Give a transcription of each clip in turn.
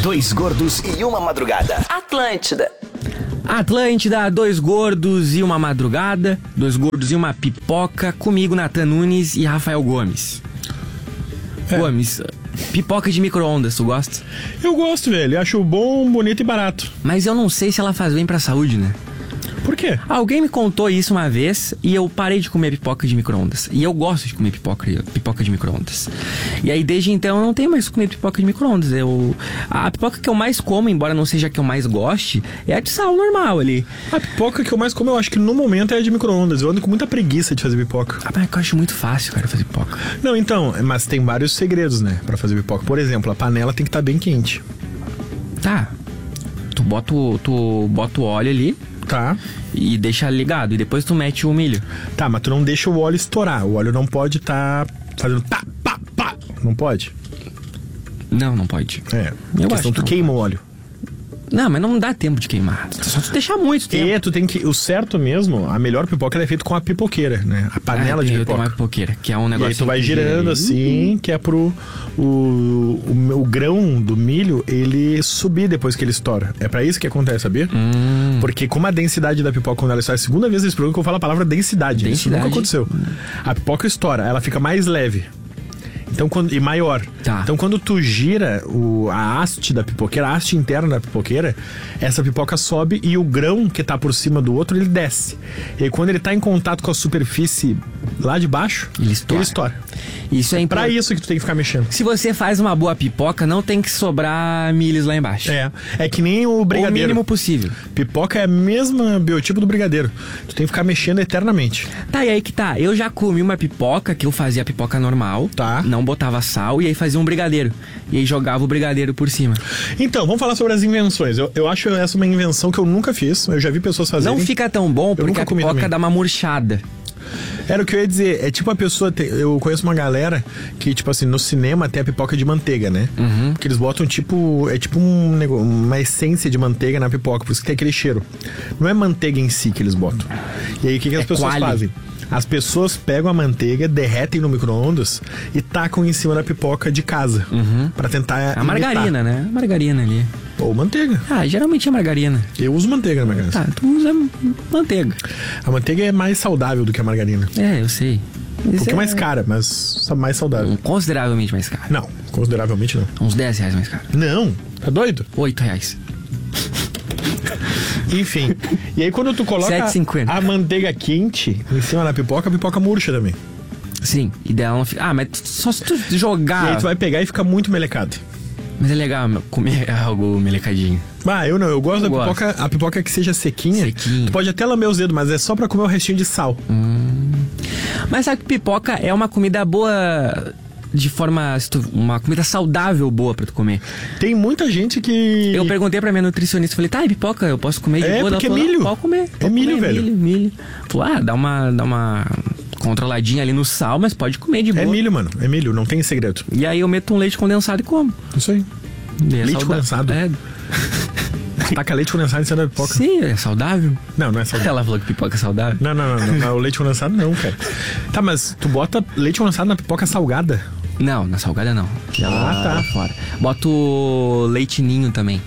Dois gordos e uma madrugada. Atlântida, dois gordos e uma madrugada. Dois gordos e uma pipoca. Comigo, Nathan Nunes e Rafael Gomes. Gomes, pipoca de micro-ondas, tu gosta? Eu gosto, velho. Eu acho bom, bonito e barato. Mas eu não sei se ela faz bem pra saúde, né? Por quê? Alguém me contou isso uma vez e eu parei de comer pipoca de micro-ondas. E eu gosto de comer pipoca de micro-ondas. E aí, desde então, eu não tenho mais comer pipoca de micro-ondas. A pipoca que eu mais como, embora não seja a que eu mais goste, é a de sal normal ali. A pipoca que eu mais como, eu acho que no momento é a de micro-ondas. Eu ando com muita preguiça de fazer pipoca. Ah, mas eu acho muito fácil, cara, fazer pipoca. Não, então, mas tem vários segredos, né, pra fazer pipoca. Por exemplo, a panela tem que estar bem quente. Tá. Tu bota o óleo ali. Tá. E deixa ligado. E depois tu mete o milho. Tá, mas tu não deixa o óleo estourar. O óleo não pode estar fazendo pá, pá, pá. Não pode? Não pode. É. Eu Questão, acho tu que queima o óleo. Não, mas não dá tempo de queimar. Só tu deixar muito tempo. E tu tem que... O certo mesmo, a melhor pipoca é feita com a pipoqueira, né? A panela de Eu tenho pipoca. uma pipoqueira, que é um negócio... E aí tu vai girando assim, que é pro o grão do milho, ele subir depois que ele estoura. É pra isso que acontece, sabia? Porque como a densidade da pipoca, quando ela estoura, é a segunda vez nesse programa que eu falo a palavra densidade. Isso nunca aconteceu. A pipoca estoura, ela fica mais leve. Então, e maior. Tá. Então, quando tu gira a haste da pipoqueira, a haste interna da pipoqueira, essa pipoca sobe e o grão que tá por cima do outro, ele desce. E aí, quando ele tá em contato com a superfície lá de baixo, ele estoura. Isso é pra isso que tu tem que ficar mexendo. Se você faz uma boa pipoca, não tem que sobrar milhos lá embaixo. É que nem o brigadeiro. O mínimo possível. Pipoca é a mesma biotipo do brigadeiro. Tu tem que ficar mexendo eternamente. Tá, e aí que tá. Eu já comi uma pipoca, que eu fazia a pipoca normal. Tá. Não botava sal e aí fazia um brigadeiro. E aí jogava o brigadeiro por cima. Então, vamos falar sobre as invenções. Eu acho essa uma invenção que eu nunca fiz. Eu já vi pessoas fazerem. Não fica tão bom porque a pipoca dá uma murchada. Era o que eu ia dizer, é tipo a pessoa, eu conheço uma galera que, tipo assim, no cinema tem a pipoca de manteiga, né? Porque eles botam é tipo uma essência de manteiga na pipoca, por isso que tem aquele cheiro. Não é manteiga em si que eles botam. E aí o que as pessoas fazem? As pessoas pegam a manteiga, derretem no micro-ondas e tacam em cima da pipoca de casa. Pra tentar a margarina, né? A margarina ali. Ou manteiga. Geralmente é margarina. Eu uso manteiga na minha casa. Tá, tu usa manteiga. A manteiga é mais saudável do que a margarina. Eu sei. Um pouquinho mais cara, mas mais saudável. Consideravelmente mais caro. Não, consideravelmente não. Uns 10 reais mais caro. Não, tá doido? 8 reais. Enfim, e aí quando tu coloca a manteiga quente em cima da pipoca, a pipoca murcha também. Sim, e dela não fica... mas só se tu jogar... E aí tu vai pegar e fica muito melecado. Mas é legal comer algo melecadinho. Eu não, eu gosto da pipoca, a pipoca que seja sequinha. Tu pode até lamber os dedos, mas é só pra comer o restinho de sal. Mas sabe que pipoca é uma comida boa... de forma... uma comida saudável boa pra tu comer. Tem muita gente que... Eu perguntei pra minha nutricionista, falei, e pipoca eu posso comer de boa? Porque é milho. Pode comer. É milho, velho. Milho. Falou, dá uma controladinha ali no sal, mas pode comer de boa. É milho, mano. É milho, não tem segredo. E aí eu meto um leite condensado e como. Isso aí. Leite condensado? Taca leite condensado em cima da pipoca. Sim, é saudável. Não é saudável. Ela falou que pipoca é saudável. Não. O leite condensado não, cara. Tá, mas tu bota leite condensado na pipoca salgada? Não, na salgada não. Tá. Fora. Boto leite ninho também.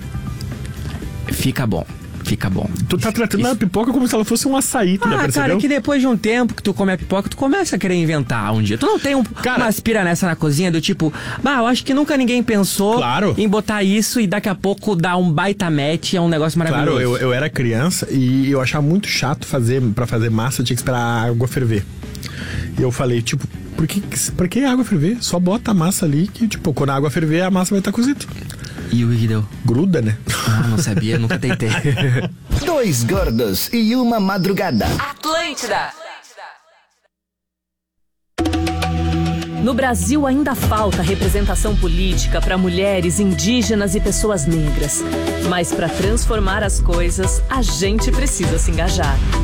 Fica bom. Tu tá tratando a pipoca como se ela fosse um açaí, tu já percebeu? Cara, que depois de um tempo que tu come a pipoca, tu começa a querer inventar um dia. Tu não tem uma aspira nessa na cozinha do tipo, eu acho que nunca ninguém pensou em botar isso e daqui a pouco dar um baita match, é um negócio maravilhoso. Claro, eu era criança e eu achava muito chato pra fazer massa, eu tinha que esperar a água ferver. E eu falei, tipo, por que a água ferver? Só bota a massa ali que, tipo, quando a água ferver, a massa vai estar cozida. E o que deu? Gruda, né? Não sabia, nunca tentei. Dois gordos e uma madrugada. Atlântida. No Brasil ainda falta representação política para mulheres, indígenas e pessoas negras. Mas para transformar as coisas, a gente precisa se engajar.